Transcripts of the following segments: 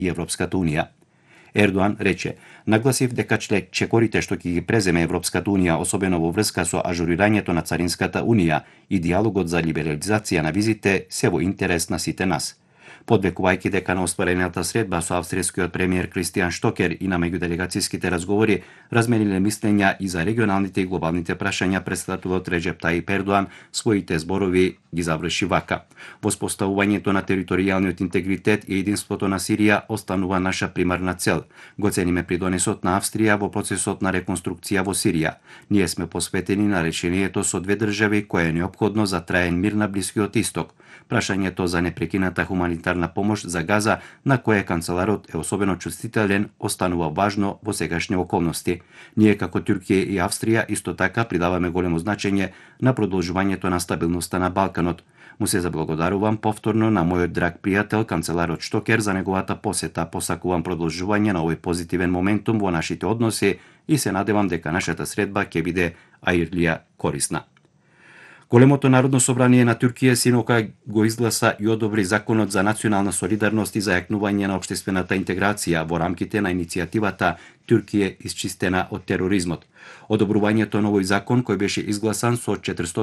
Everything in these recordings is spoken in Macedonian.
и Европската унија. Ердоан рече: нагласив дека чекорите што ќе ги преземе Европската унија, особено во врска со ажурирањето на Царинската унија и диалогот за либерализација на визите, се во интерес на сите нас. Подвекувајќи дека на остварената средба со австријскиот премиер Кристијан Штокер и на меѓуделегацијските разговори размениле мислења и за регионалните и глобалните прашања, претставителот Реџеп Тајип Ердоан своите зборови ги заврши вака: воспоставувањето на територијалниот интегритет и единството на Сирија останува наша примарна цел. Го цениме придонесот на Австрија во процесот на реконструкција во Сирија. Ние сме посветени на решението со две држави кое е неопходно за траен мир на Блискиот Исток. Прашањето за непрекината хуманитарна помош за Газа, на кое канцеларот е особено чувствителен, останува важно во сегашни околности. Ние како Турција и Австрија исто така придаваме големо значење на продолжувањето на стабилноста на Балканот. Му се заблагодарувам повторно на мојот драг пријател канцеларот Штокер за неговата посета. Посакувам продолжување на овој позитивен моментум во нашите односи и се надевам дека нашата средба ќе биде аирлија корисна. Големото народно собрание на Турција синока го изгласа и одобри законот за национална солидарност и зајакнување на општествената интеграција во рамките на иницијативата Турција исчистена од тероризмот. Одобрувањето на овој закон, кој беше изгласан со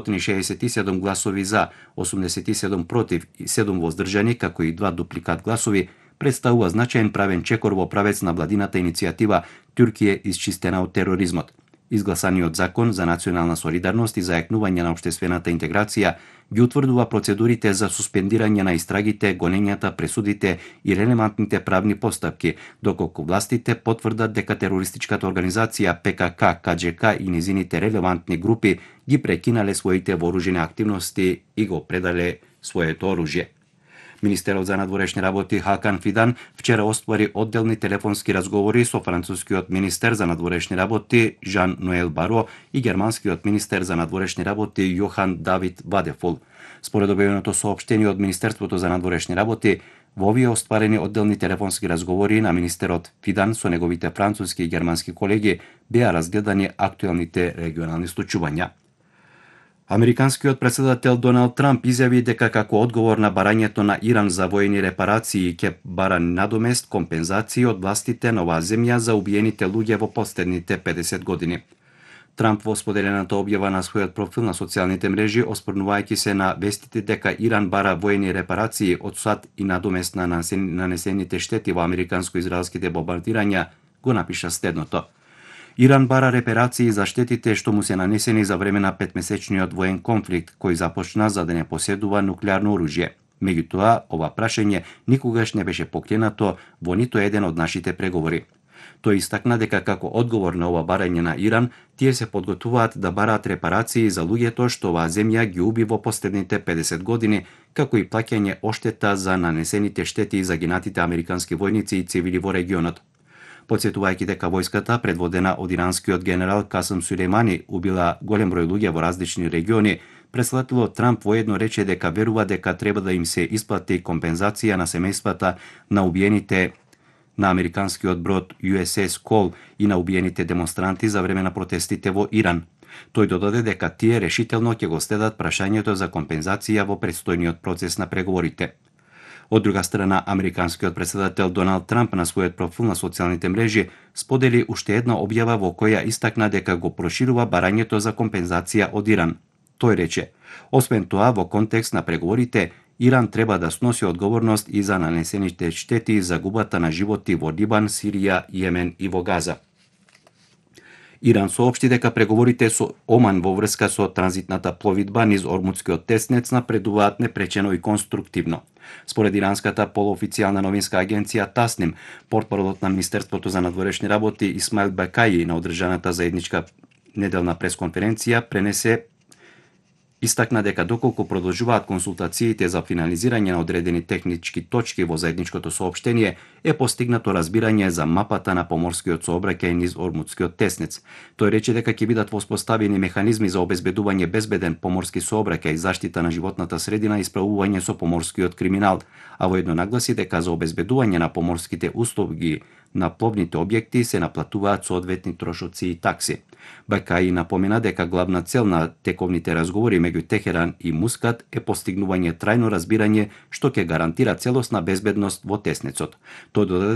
467 гласови за, 87 против и 7 воздржани, како и 2 дупликат гласови, представува значаен правен чекор во правец на владината иницијатива Турција исчистена од тероризмот. Изгласаниот закон за национална солидарност и зајакнување на општествената интеграција ги утврдува процедурите за суспендирање на истрагите, гонењата, пресудите и релевантните правни постапки, доколку властите потврдат дека терористичката организација ПКК, КДЖК и низините релевантни групи ги прекинале своите вооружени активности и го предале своето оружје. Министерот за надворешни работи Хакан Фидан вчера оствари одделни телефонски разговори со францускиот министер за надворешни работи Жан Ноел Баро и германскиот министер за надворешни работи Јохан Давид Вадефул. Според објавеното соопштение од Министерството за надворешни работи, во овие остварени одделни телефонски разговори на министерот Фидан со неговите француски и германски колеги беа разгледани актуелните регионални случувања. Американскиот претседател Доналд Трамп изјави дека како одговор на барањето на Иран за воени репарации ќе бара надомест компензации од властите на оваа земја за убиените луѓе во последните 50 години. Трамп во споделената објава на својот профил на социјалните мрежи, оспорнувајќи се на вестите дека Иран бара воени репарации од САД и надомест на нанесените штети во американско-израелските бомбардирања, го напиша следното: Иран бара репарации за штетите што му се нанесени за време на 5-месечниот воен конфликт кој започна за да не поседува нуклеарно оружје. Меѓутоа, ова прашање никогаш не беше покленато во ниту еден од нашите преговори. Тој истакна дека како одговор на ова барање на Иран, тие се подготвуваат да бараат репарации за луѓето што оваа земја ги уби во последните 50 години, како и плаќање оштета за нанесените штети и загинатите американски војници и цивили во регионот. Подсетувајќи дека војската, предводена од иранскиот генерал Касем Сулејмани, убила голем број луѓе во различни региони, претседателот Трамп воедно рече дека верува дека треба да им се исплати компензација на семејствата на убиените на американскиот брод USS Cole и на убиените демонстранти за време на протестите во Иран. Тој додаде дека тие решително ќе го следат прашањето за компензација во предстојниот процес на преговорите. Од друга страна, американскиот претседател Доналд Трамп на својот профил на социјалните мрежи сподели уште една објава во која истакна дека го проширува барањето за компензација од Иран. Тој рече: освен тоа, во контекст на преговорите, Иран треба да сноси одговорност и за нанесените штети и загубата на животи во Либан, Сирија, Јемен и во Газа. Иран соопшти дека преговорите со Оман во врска со транзитната пловидба низ Ормутскиот теснец напредуваат непречено и конструктивно. Според иранската полуофицијална новинска агенција Тасним, портпаролот на Министерството за надворешни работи Исмаил Бакаји на одржаната заедничка неделна пресконференција истакна дека доколку продолжуваат консултациите за финализирање на одредени технички точки во заедничкото соопштение, е постигнато разбирање за мапата на поморскиот сообраќај низ Ормутскиот теснец. Тој рече дека ќе бидат воспоставени механизми за обезбедување безбеден поморски сообраќај, заштита на животната средина и справување со поморскиот криминал, а воедно нагласи дека за обезбедување на поморските услуги на пловните објекти се наплатуваат соодветни трошоци и такси. Бакаи напомена дека главна цел на тековните разговори меѓу Техеран и Мускат е постигнување трајно разбирање што ќе гарантира целосна безбедност во теснецот. Тој додаде